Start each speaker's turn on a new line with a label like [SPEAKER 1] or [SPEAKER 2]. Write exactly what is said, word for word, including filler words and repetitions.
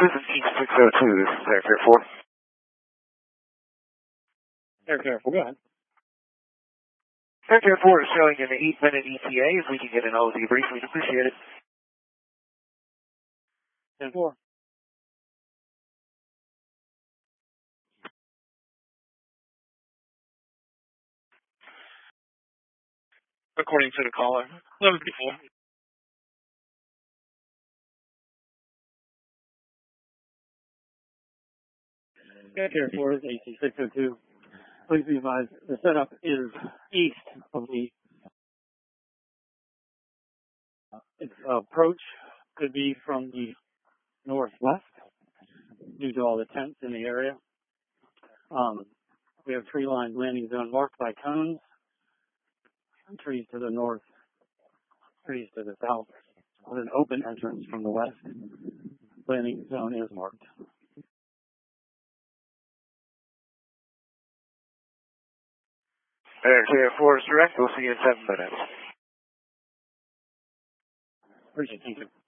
[SPEAKER 1] this is East six oh two. This is Air Care four.
[SPEAKER 2] Air Care four, go ahead.
[SPEAKER 1] Air Care four is showing an eight minute E T A. If we can get an O debrief, we'd appreciate it.
[SPEAKER 2] ten four. According to the caller, eleven fifty-four. Air Care four is A C six oh two. Please be advised, the setup is east of the uh, its approach could be from the northwest due to all the tents in the area. Um, we have tree-lined landing zone marked by cones, trees to the north, trees to the south, with an open entrance from the west. Landing zone is marked.
[SPEAKER 1] Air Care four is direct. We'll see you in seven minutes.
[SPEAKER 2] Appreciate it. Thank you.